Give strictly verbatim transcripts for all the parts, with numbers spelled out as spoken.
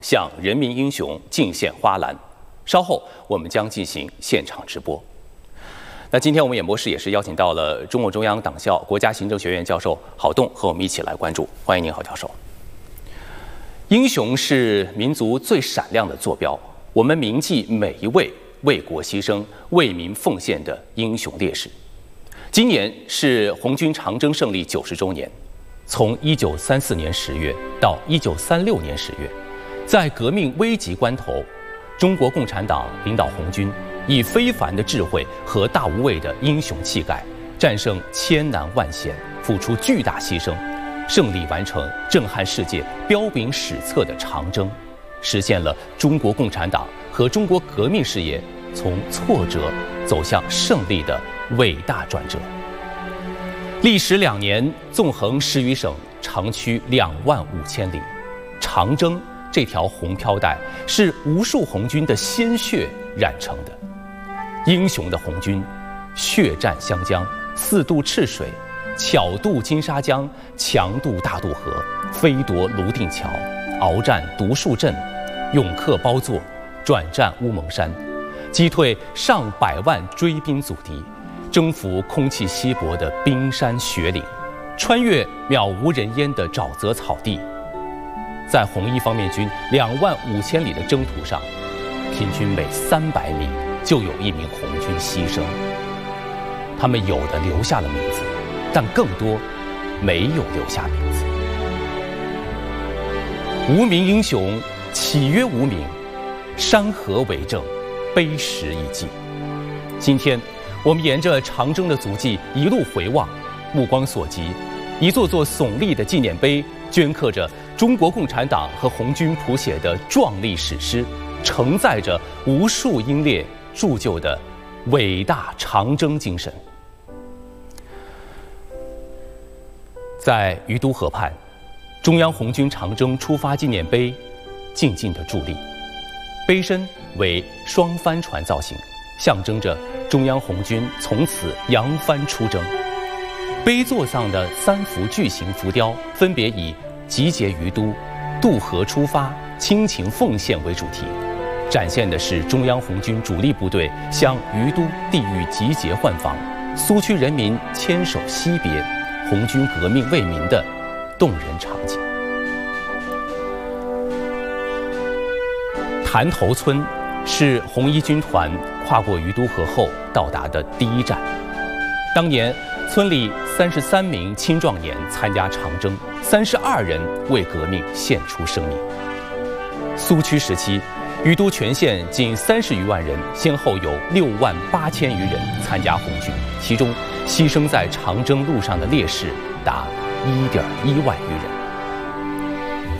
向人民英雄敬献花篮。稍后我们将进行现场直播。那今天我们演播室也是邀请到了中共中央党校国家行政学院教授郝栋和我们一起来关注，欢迎您，郝教授。英雄是民族最闪亮的坐标，我们铭记每一位为国牺牲、为民奉献的英雄烈士。今年是红军长征胜利九十周年，从一九三四年十月到一九三六年十月，在革命危急关头，中国共产党领导红军以非凡的智慧和大无畏的英雄气概，战胜千难万险，付出巨大牺牲，胜利完成震撼世界、彪炳史册的长征，实现了中国共产党和中国革命事业从挫折走向胜利的伟大转折。历时两年，纵横十余省，长驱两万五千里，长征这条红飘带是无数红军的鲜血染成的。英雄的红军，血战湘江，四渡赤水，巧渡金沙江，强渡大渡河，飞夺泸定桥，鏖战独树镇，勇克包座，转战乌蒙山，击退上百万追兵阻敌，征服空气稀薄的冰山雪岭，穿越渺无人烟的沼泽草地。在红一方面军两万五千里的征途上，平均每三百米就有一名红军牺牲。他们有的留下了名字，但更多没有留下名字。无名英雄，岂曰无名？山河为证，碑石以记。今天，我们沿着长征的足迹一路回望，目光所及，一座座耸立的纪念碑，镌刻着中国共产党和红军谱写的壮丽史诗，承载着无数英烈铸就的伟大长征精神。在于都河畔，中央红军长征出发纪念碑静静地伫立，碑身为双帆船造型，象征着中央红军从此扬帆出征。碑座上的三幅巨型浮雕分别以集结于都、渡河出发、亲情奉献为主题，展现的是中央红军主力部队向于都地域集结换防，苏区人民牵手惜别，红军革命为民的动人场景。潭头村是红一军团跨过于都河后到达的第一站。当年，村里三十三名青壮年参加长征，三十二人为革命献出生命。苏区时期，于都全县近三十余万人，先后有六万八千余人参加红军，其中牺牲在长征路上的烈士达一点一万余人。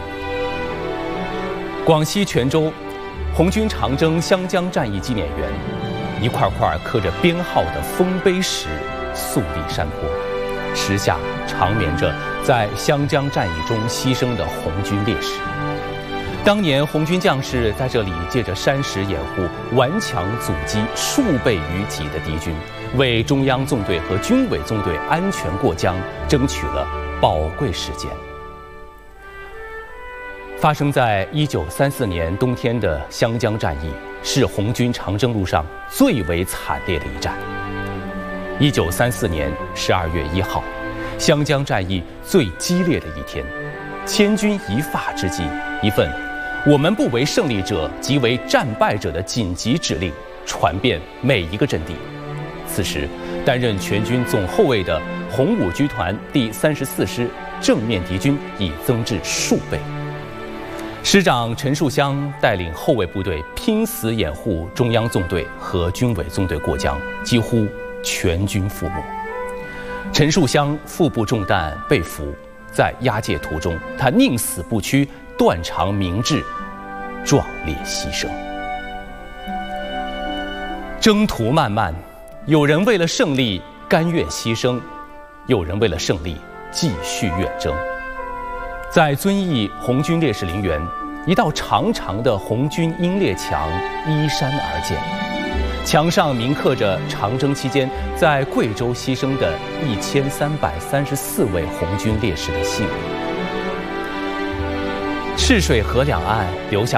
广西全州红军长征湘江战役纪念园，一块块刻着编号的丰碑石肃立山坡，石下长眠着在湘江战役中牺牲的红军烈士。当年红军将士在这里借着山石掩护，顽强阻击数倍于己的敌军，为中央纵队和军委纵队安全过江争取了宝贵时间。发生在一九三四年冬天的湘江战役，是红军长征路上最为惨烈的一战。一九三四年十二月一号，湘江战役最激烈的一天，千钧一发之际，一份“我们不为胜利者，即为战败者”的紧急指令传遍每一个阵地。此时，担任全军总后卫的红五军团第三十四师正面敌军已增至数倍。师长陈树湘带领后卫部队拼死掩护中央纵队和军委纵队过江，几乎全军覆没。陈树湘腹部中弹被俘，在押解途中，他宁死不屈，断肠明志，壮烈牺牲。征途漫漫，有人为了胜利甘愿牺牲，有人为了胜利继续远征。在遵义红军烈士陵园，一道长长的红军英烈墙依山而建，墙上铭刻着长征期间在贵州牺牲的一千三百三十四位红军烈士的姓名。赤水河两岸留下